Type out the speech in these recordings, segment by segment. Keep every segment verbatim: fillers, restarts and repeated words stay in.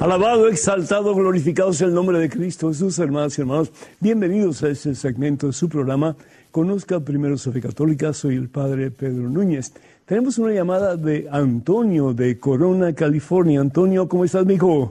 Alabado, exaltado, glorificado sea el nombre de Cristo Jesús, hermanas y hermanos. Bienvenidos a este segmento de su programa. Conozca primero su fe católica. Soy el Padre Pedro Núñez. Tenemos una llamada de Antonio de Corona, California. Antonio, ¿cómo estás, mijo?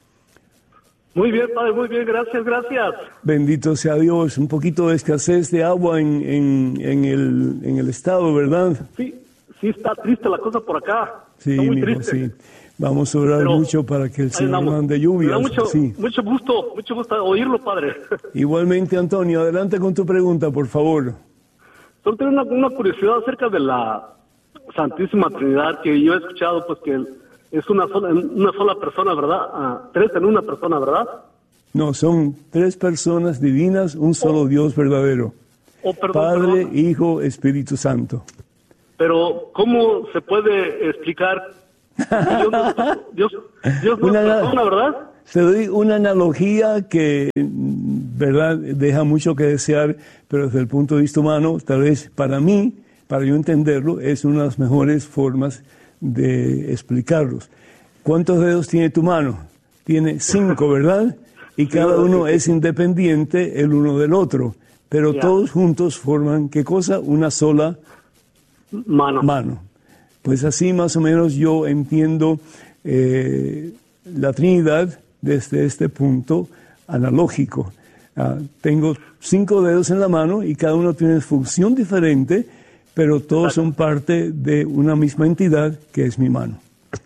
Muy bien, Padre, muy bien, gracias, gracias. Bendito sea Dios. Un poquito de escasez de agua en, en, en, el, en el estado, ¿verdad? Sí, sí está triste la cosa por acá. Sí, está muy mijo, triste. sí. Vamos a orar Pero mucho para que el Señor andamos. mande lluvia. Me da mucho, sí. mucho gusto, mucho gusto oírlo, Padre. Igualmente, Antonio, adelante con tu pregunta, por favor. Solo tengo una, una curiosidad acerca de la Santísima Trinidad, que yo he escuchado, pues que es una sola, una sola persona, ¿verdad? Ah, tres en una persona, ¿verdad? No, son tres personas divinas, un solo Oh. Dios verdadero. Oh, perdón, Padre, perdón. Hijo, Espíritu Santo. Pero, ¿cómo se puede explicar? Dios, Dios, Dios no Una- persona, ¿verdad? Te doy una analogía que, verdad, deja mucho que desear, pero desde el punto de vista humano, tal vez para mí, para yo entenderlo, es una de las mejores formas de explicarlos. ¿Cuántos dedos tiene tu mano? Tiene cinco, ¿verdad? Y cada uno es independiente el uno del otro, pero Ya. todos juntos forman, ¿qué cosa? Una sola Mano. mano. Pues así más o menos yo entiendo eh, la Trinidad desde este punto analógico. Ah, tengo cinco dedos en la mano y cada uno tiene función diferente, pero todos son parte de una misma entidad que es mi mano.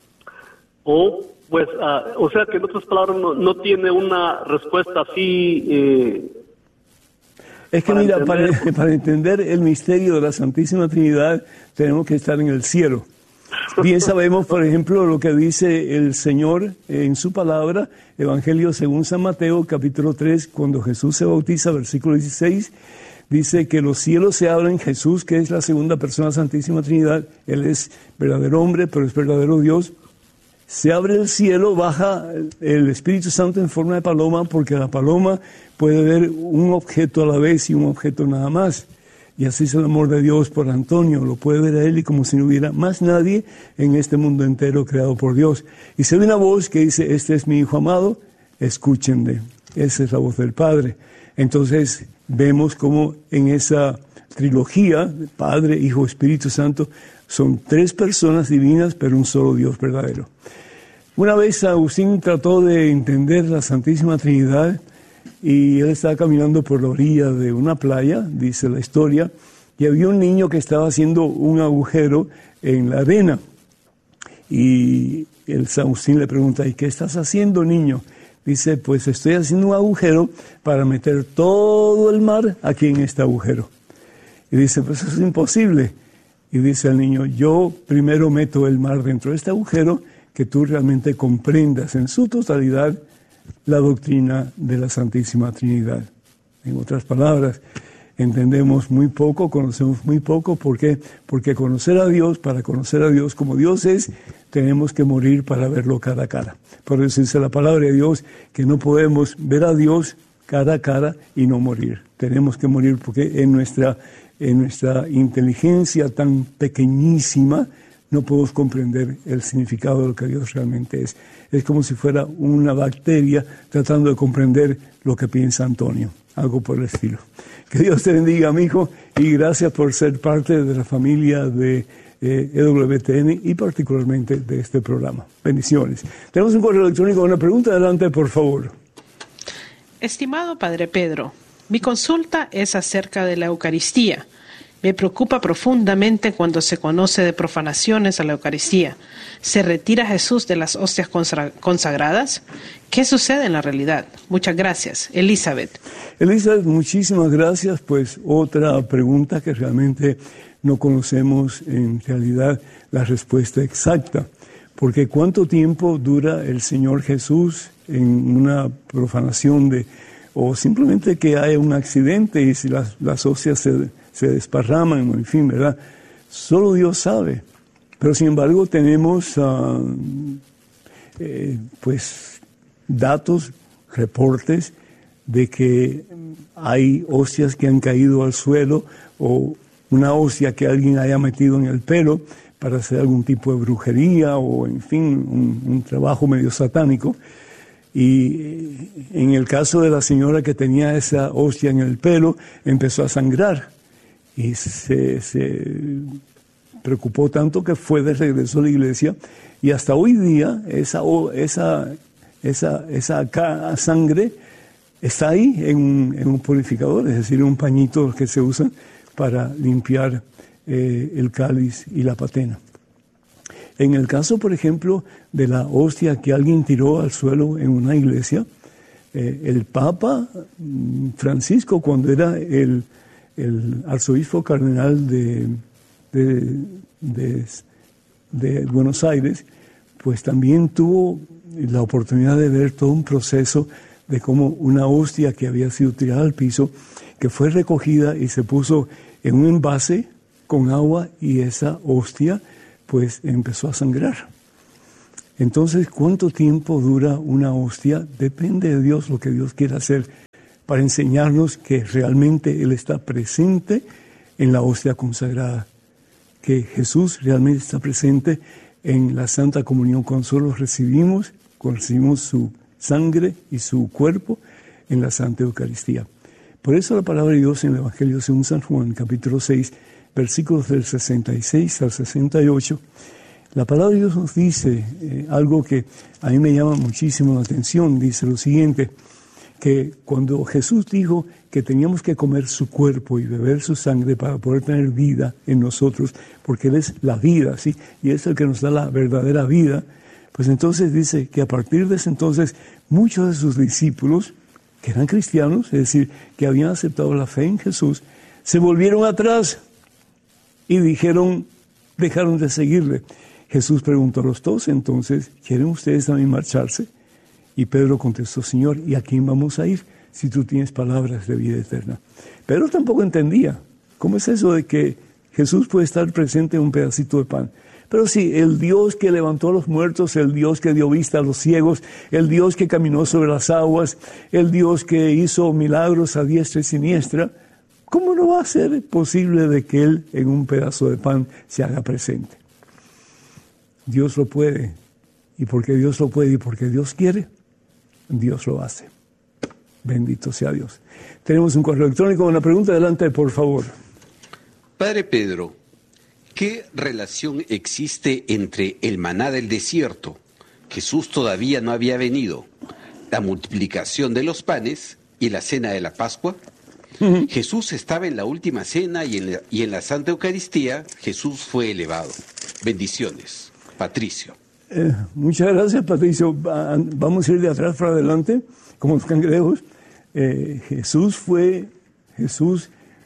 O, pues, ah, o sea que en otras palabras no, no tiene una respuesta así. Eh, Es que Para mira, entender- para, para entender el misterio de la Santísima Trinidad tenemos que estar en el cielo. Bien sabemos, por ejemplo, lo que dice el Señor en su palabra, Evangelio según San Mateo, capítulo tres, cuando Jesús se bautiza, versículo dieciséis, dice que los cielos se abren, Jesús, que es la segunda persona de la Santísima Trinidad, Él es verdadero hombre, pero es verdadero Dios. Se abre el cielo, baja el Espíritu Santo en forma de paloma, porque la paloma puede ver un objeto a la vez y un objeto nada más. Y así es el amor de Dios por Antonio, lo puede ver a él y como si no hubiera más nadie en este mundo entero creado por Dios. Y se oye una voz que dice, este es mi Hijo amado, escúchenle. Esa es la voz del Padre. Entonces vemos como en esa trilogía, Padre, Hijo, Espíritu Santo, son tres personas divinas, pero un solo Dios verdadero. Una vez Agustín trató de entender la Santísima Trinidad y él estaba caminando por la orilla de una playa, dice la historia, y había un niño que estaba haciendo un agujero en la arena. Y el San Agustín le pregunta, ¿y qué estás haciendo, niño? Dice, pues estoy haciendo un agujero para meter todo el mar aquí en este agujero. Y dice, pues eso es imposible. Y dice el niño, yo primero meto el mar dentro de este agujero, que tú realmente comprendas en su totalidad la doctrina de la Santísima Trinidad. En otras palabras, entendemos muy poco, conocemos muy poco. ¿Por qué? Porque conocer a Dios, para conocer a Dios como Dios es, tenemos que morir para verlo cara a cara. Por eso dice la palabra de Dios que no podemos ver a Dios cara a cara y no morir. Tenemos que morir porque en nuestra, en nuestra inteligencia tan pequeñísima no podemos comprender el significado de lo que Dios realmente es. Es como si fuera una bacteria tratando de comprender lo que piensa Antonio, algo por el estilo. Que Dios te bendiga, amigo, y gracias por ser parte de la familia de eh, E W T N y particularmente de este programa. Bendiciones. Tenemos un correo electrónico, una pregunta, adelante, por favor. Estimado Padre Pedro, mi consulta es acerca de la Eucaristía. Me preocupa profundamente cuando se conoce de profanaciones a la Eucaristía. ¿Se retira Jesús de las hostias consagra- consagradas? ¿Qué sucede en la realidad? Muchas gracias. Elizabeth. Elizabeth, muchísimas gracias. Pues otra pregunta que realmente no conocemos en realidad la respuesta exacta. Porque ¿cuánto tiempo dura el Señor Jesús en una profanación de, o simplemente que haya un accidente y si las, las hostias se, se desparraman, en fin, ¿verdad? Solo Dios sabe. Pero sin embargo tenemos uh, eh, pues datos, reportes de que hay hostias que han caído al suelo o una hostia que alguien haya metido en el pelo para hacer algún tipo de brujería o, en fin, un, un trabajo medio satánico. Y en el caso de la señora que tenía esa hostia en el pelo, empezó a sangrar y se, se preocupó tanto que fue de regreso a la iglesia, y hasta hoy día esa, esa, esa, esa sangre está ahí en un, en un purificador, es decir, un pañito que se usa para limpiar eh, el cáliz y la patena. En el caso, por ejemplo, de la hostia que alguien tiró al suelo en una iglesia, eh, el Papa Francisco, cuando era el, el arzobispo cardenal de, de, de, de Buenos Aires, pues también tuvo la oportunidad de ver todo un proceso de cómo una hostia que había sido tirada al piso, que fue recogida y se puso en un envase con agua, y esa hostia pues empezó a sangrar. Entonces, ¿cuánto tiempo dura una hostia? Depende de Dios, lo que Dios quiera hacer para enseñarnos que realmente Él está presente en la hostia consagrada, que Jesús realmente está presente en la Santa Comunión cuando nosotros recibimos, cuando recibimos su sangre y su cuerpo en la Santa Eucaristía. Por eso la palabra de Dios en el Evangelio según San Juan, capítulo seis, versículos del sesenta y seis al sesenta y ocho, la palabra de Dios nos dice eh, algo que a mí me llama muchísimo la atención. Dice lo siguiente, que cuando Jesús dijo que teníamos que comer su cuerpo y beber su sangre para poder tener vida en nosotros, porque Él es la vida, ¿sí? Y es el que nos da la verdadera vida, pues entonces dice que a partir de ese entonces muchos de sus discípulos, que eran cristianos, es decir, que habían aceptado la fe en Jesús, se volvieron atrás y dijeron, dejaron de seguirle. Jesús preguntó a los dos, entonces, ¿quieren ustedes también marcharse? Y Pedro contestó, Señor, ¿y a quién vamos a ir si tú tienes palabras de vida eterna? Pedro tampoco entendía. ¿Cómo es eso de que Jesús puede estar presente en un pedacito de pan? Pero sí, el Dios que levantó a los muertos, el Dios que dio vista a los ciegos, el Dios que caminó sobre las aguas, el Dios que hizo milagros a diestra y siniestra, ¿cómo no va a ser posible de que Él en un pedazo de pan se haga presente? Dios lo puede, y porque Dios lo puede y porque Dios quiere, Dios lo hace. Bendito sea Dios. Tenemos un correo electrónico, una pregunta, adelante por favor. Padre Pedro, ¿qué relación existe entre el maná del desierto, Jesús todavía no había venido, la multiplicación de los panes y la cena de la Pascua? Uh-huh. Jesús estaba en la última cena y en la, y en la Santa Eucaristía Jesús fue elevado. Bendiciones. Patricio. Eh, muchas gracias, Patricio. Vamos a ir de atrás para adelante, como los cangrejos. Eh, Jesús fue, Jesús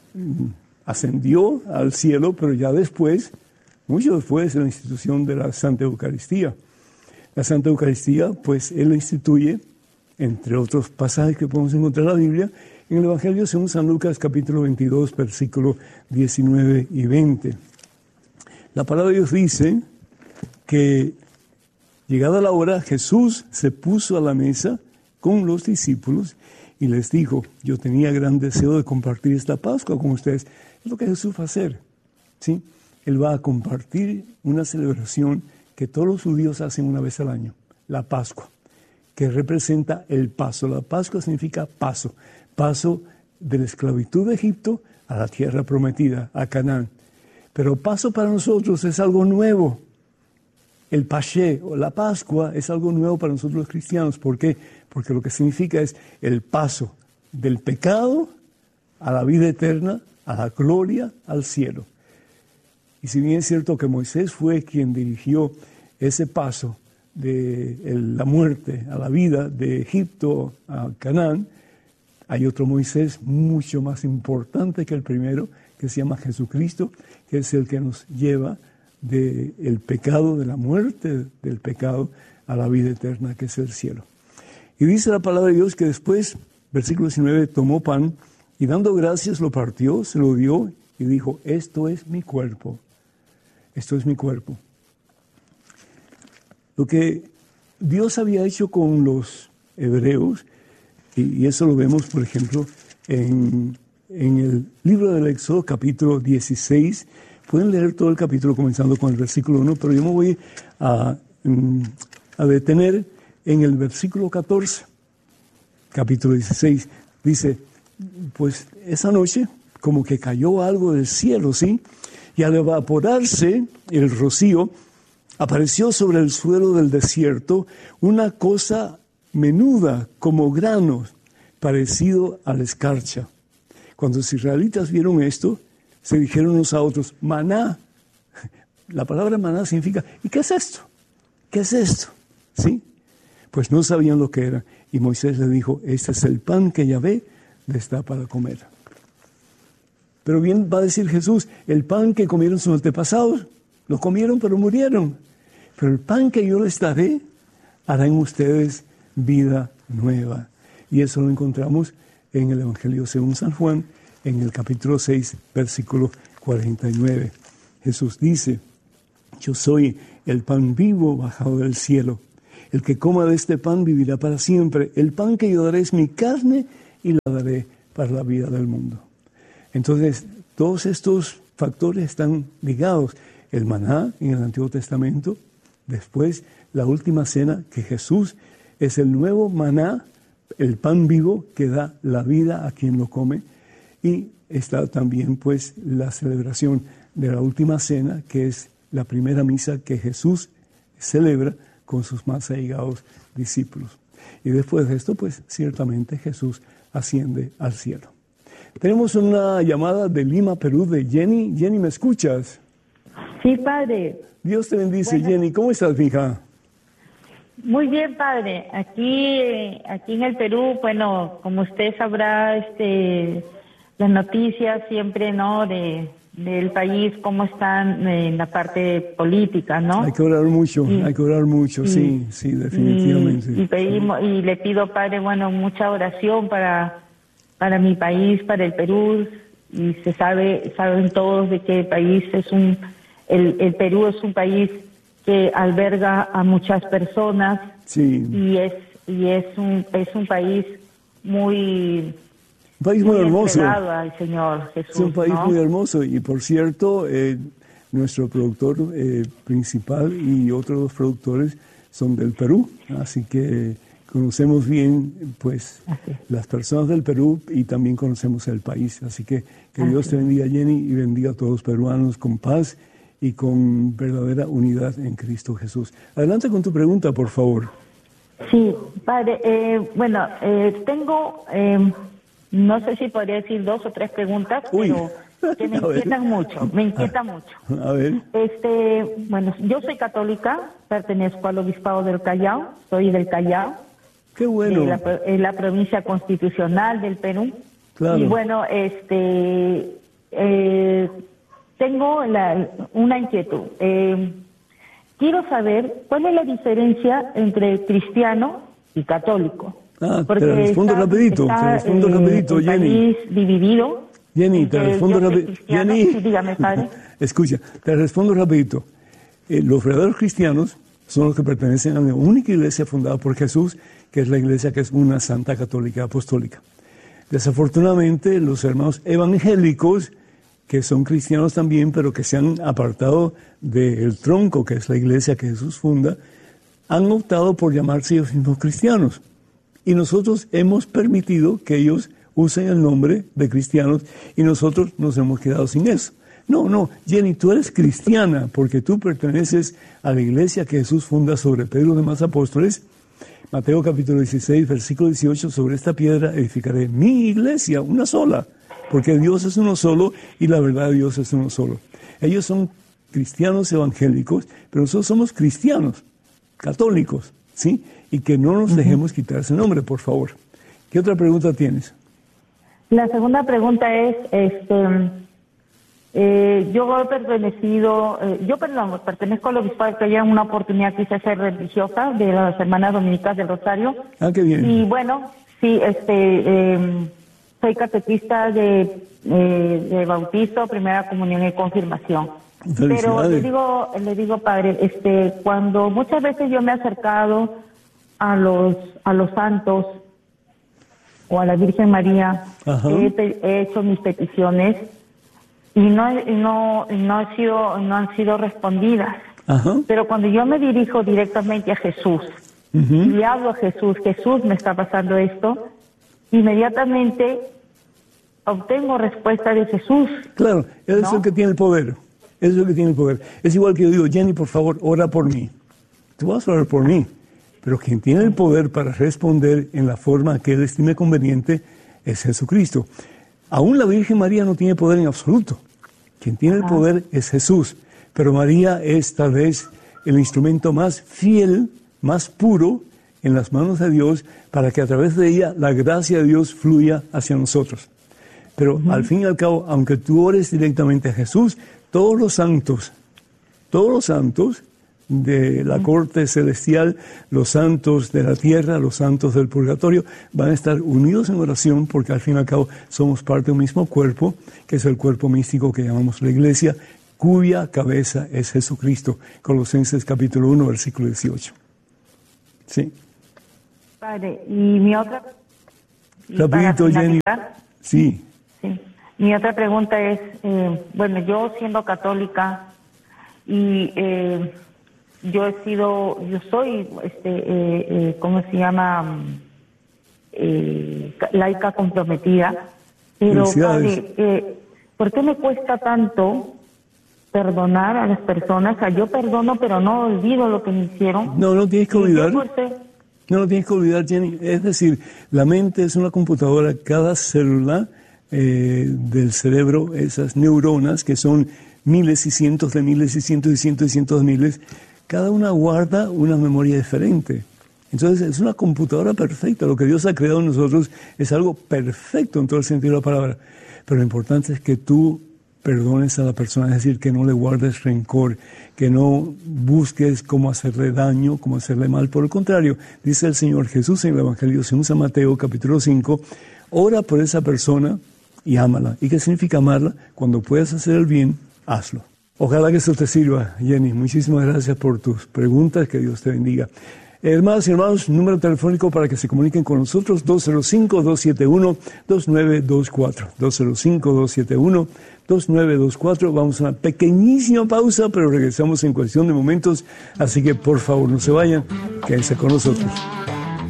ascendió al cielo, pero ya después, mucho después, de la institución de la Santa Eucaristía. La Santa Eucaristía, pues, Él la instituye, entre otros pasajes que podemos encontrar en la Biblia, en el Evangelio según San Lucas, capítulo veintidós, versículos diecinueve y veinte. La palabra de Dios dice que, llegada la hora, Jesús se puso a la mesa con los discípulos y les dijo, yo tenía gran deseo de compartir esta Pascua con ustedes. Es lo que Jesús va a hacer, ¿sí? Él va a compartir una celebración que todos los judíos hacen una vez al año, la Pascua, que representa el paso. La Pascua significa paso, paso de la esclavitud de Egipto a la tierra prometida, a Canaán. Pero paso para nosotros es algo nuevo. El Pasché o la Pascua es algo nuevo para nosotros los cristianos. ¿Por qué? Porque lo que significa es el paso del pecado a la vida eterna, a la gloria, al cielo. Y si bien es cierto que Moisés fue quien dirigió ese paso de la muerte a la vida, de Egipto a Canaán, hay otro Moisés mucho más importante que el primero, que se llama Jesucristo, que es el que nos lleva del pecado, de la muerte del pecado, a la vida eterna, que es el cielo. Y dice la palabra de Dios que después, versículo diecinueve, tomó pan y dando gracias lo partió, se lo dio y dijo, esto es mi cuerpo, esto es mi cuerpo. Lo que Dios había hecho con los hebreos, y, y eso lo vemos, por ejemplo, en, en el libro del Éxodo, capítulo dieciséis, pueden leer todo el capítulo comenzando con el versículo uno, pero yo me voy a, a detener en el versículo catorce, capítulo dieciséis, dice, pues esa noche como que cayó algo del cielo, ¿sí? Y al evaporarse el rocío, apareció sobre el suelo del desierto una cosa menuda como granos, parecido a la escarcha. Cuando los israelitas vieron esto, se dijeron unos a otros, maná. La palabra maná significa, ¿y qué es esto? ¿Qué es esto? ¿Sí? Pues no sabían lo que era. Y Moisés les dijo, este es el pan que Yahvé les da para comer. Pero bien va a decir Jesús, el pan que comieron sus antepasados, lo comieron pero murieron. Pero el pan que yo les daré, hará en ustedes vida nueva. Y eso lo encontramos en el Evangelio según San Juan, en el capítulo seis, versículo cuarenta y nueve. Jesús dice, yo soy el pan vivo bajado del cielo. El que coma de este pan vivirá para siempre. El pan que yo daré es mi carne y la daré para la vida del mundo. Entonces, todos estos factores están ligados. El maná en el Antiguo Testamento, después la última cena, que Jesús es el nuevo maná, el pan vivo que da la vida a quien lo come. Y está también pues la celebración de la última cena, que es la primera misa que Jesús celebra con sus más allegados discípulos. Y después de esto, pues ciertamente Jesús asciende al cielo. Tenemos una llamada de Lima, Perú, de Jenny. Jenny, ¿me escuchas? Sí, padre. Dios te bendice, Bueno. Jenny. ¿Cómo estás, mija? Muy bien, padre. Aquí, eh, aquí en el Perú, bueno, como usted sabrá, este, las noticias siempre, ¿no? De del país, cómo están en la parte política, ¿no? Hay que orar mucho, Y- hay que orar mucho, y- sí, sí, definitivamente. Y, y pedimos y le pido, padre, bueno, mucha oración para para mi país, para el Perú. Y se sabe, saben todos de que el país es un, el, el Perú es un país que alberga a muchas personas. Sí, y es y es un es un país muy un país muy hermoso. entregado al Señor Jesús, Es un país ¿no? muy hermoso y por cierto, eh, nuestro productor eh, principal y otros dos productores son del Perú, así que conocemos bien pues Así es. las personas del Perú y también conocemos el país, así que que Así Dios te bendiga, Jenny, y bendiga a todos los peruanos con paz y con verdadera unidad en Cristo Jesús. Adelante con tu pregunta, por favor. Sí, padre, eh, bueno, eh, tengo, eh, no sé si podría decir dos o tres preguntas, Uy. pero que me A ver. inquietan mucho, me inquietan mucho. A ver, Este, bueno, yo soy católica, pertenezco al Obispado del Callao, soy del Callao, qué bueno. de la, pro- en la provincia constitucional del Perú. Claro. Y bueno, este, eh, tengo la- una inquietud. Eh, quiero saber cuál es la diferencia entre cristiano y católico. Ah, te Porque respondo está- rapidito, está, te respondo eh, rapidito, el Jenny. país dividido. Jenny, te entre respondo yo soy rapidito. cristiano. Jenny, Sí, dígame, padre. escucha, te respondo rapidito. Eh, los verdaderos cristianos son los que pertenecen a la única iglesia fundada por Jesús, que es la iglesia que es una santa católica apostólica. Desafortunadamente, los hermanos evangélicos, que son cristianos también, pero que se han apartado del tronco, que es la iglesia que Jesús funda, han optado por llamarse ellos mismos cristianos. Y nosotros hemos permitido que ellos usen el nombre de cristianos y nosotros nos hemos quedado sin eso. No, no, Jenny, tú eres cristiana porque tú perteneces a la iglesia que Jesús funda sobre Pedro y los demás apóstoles. Mateo capítulo dieciséis, versículo dieciocho, sobre esta piedra edificaré mi iglesia, una sola, porque Dios es uno solo y la verdad de Dios es uno solo. Ellos son cristianos evangélicos, pero nosotros somos cristianos, católicos, ¿sí? Y que no nos dejemos quitar ese nombre, por favor. ¿Qué otra pregunta tienes? La segunda pregunta es, este, eh, yo he pertenecido, eh, yo perdón, pertenezco al Obispado que ya en una oportunidad quise ser religiosa de las Hermanas Dominicas del Rosario. Ah, qué bien. Y bueno, sí, este, eh, soy catequista de, eh, de bautizo, primera comunión y confirmación. Pero le Felicidades. digo, le digo, padre, este, cuando muchas veces yo me he acercado a los, a los santos o a la Virgen María, Ajá. he, pe- he hecho mis peticiones y no, he- no, no han sido, no han sido respondidas. Ajá. Pero cuando yo me dirijo directamente a Jesús Uh-huh. Y le hablo a Jesús, Jesús, me está pasando esto, inmediatamente obtengo respuesta de Jesús. Claro, Él ¿no? es el que tiene el poder, Él es el que tiene el poder. Es igual que yo digo, Jenny, por favor, ora por mí. Tú vas a orar por mí, pero quien tiene el poder para responder en la forma que Él estime conveniente es Jesucristo. Aún la Virgen María no tiene poder en absoluto. Quien tiene el poder es Jesús, pero María es tal vez el instrumento más fiel, más puro en las manos de Dios, para que a través de ella la gracia de Dios fluya hacia nosotros. Pero uh-huh. al fin y al cabo, aunque tú ores directamente a Jesús, todos los santos, todos los santos de la corte celestial, los santos de la tierra, los santos del purgatorio, van a estar unidos en oración, porque al fin y al cabo somos parte de un mismo cuerpo, que es el cuerpo místico que llamamos la Iglesia, cuya cabeza es Jesucristo. Colosenses capítulo uno, versículo dieciocho. ¿Sí? Padre, y mi otra... Rapidito, Jenny. Sí. sí. Mi otra pregunta es, eh, bueno, yo siendo católica y... Eh, Yo he sido, yo soy, este, eh, eh, ¿cómo se llama? Eh, laica comprometida. Pero, padre, eh, ¿por qué me cuesta tanto perdonar a las personas? O sea, yo perdono, pero no olvido lo que me hicieron. No, no tienes que olvidar. No, no tienes que olvidar, Jenny. Es decir, la mente es una computadora, cada célula eh, del cerebro, esas neuronas, que son miles y cientos de miles y cientos y cientos y cientos de miles, cada una guarda una memoria diferente. Entonces es una computadora perfecta. Lo que Dios ha creado en nosotros es algo perfecto en todo el sentido de la palabra. Pero lo importante es que tú perdones a la persona, es decir, que no le guardes rencor, que no busques cómo hacerle daño, cómo hacerle mal. Por el contrario, dice el Señor Jesús en el Evangelio según San Mateo, capítulo cinco, ora por esa persona y ámala. ¿Y qué significa amarla? Cuando puedas hacer el bien, hazlo. Ojalá que eso te sirva, Jenny. Muchísimas gracias por tus preguntas. Que Dios te bendiga. Hermanos y hermanos, número telefónico para que se comuniquen con nosotros, dos cero cinco, dos siete uno, dos nueve dos cuatro. dos cero cinco, dos siete uno, dos nueve dos cuatro. Vamos a una pequeñísima pausa, pero regresamos en cuestión de momentos. Así que, por favor, no se vayan. Quédense con nosotros.